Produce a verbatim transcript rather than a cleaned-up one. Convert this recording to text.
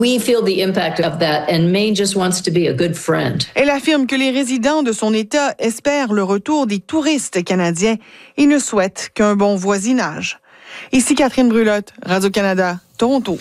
We feel the impact of that, and Maine just wants to be a good friend. Elle affirme que les résidents de son État espèrent le retour des touristes canadiens et ne souhaitent qu'un bon voisinage. Ici Catherine Brulotte, Radio-Canada, Toronto.